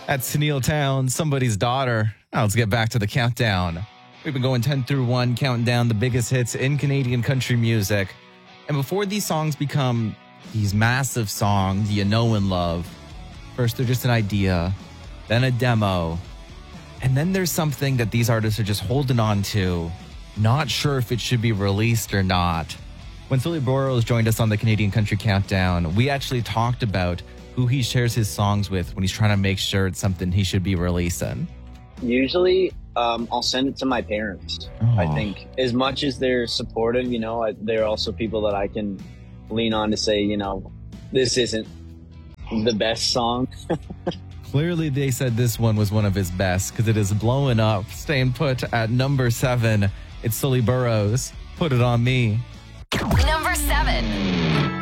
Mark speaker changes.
Speaker 1: That's Neil Town, Somebody's Daughter. Now let's get back to the countdown. We've been going 10 through 1, counting down the biggest hits in Canadian country music. And before these songs become these massive songs you know and love, first they're just an idea, then a demo, and then there's something that these artists are just holding on to, not sure if it should be released or not. When Sully Burrows joined us on the Canadian Country Countdown, we actually talked about who he shares his songs with when he's trying to make sure it's something he should be releasing.
Speaker 2: Usually, I'll send it to my parents. I think as much as they're supportive, they're also people that I can lean on to say, this isn't the best song.
Speaker 1: Clearly, they said this one was one of his best because it is blowing up, staying put at number 7. It's Sully Burrows, Put It On Me.